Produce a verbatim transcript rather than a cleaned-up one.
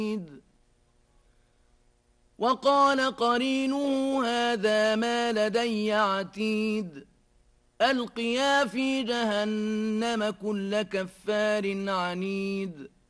وقال قرينه هذا ما لدي عتيد ألقيا في جهنم كل كفار عنيد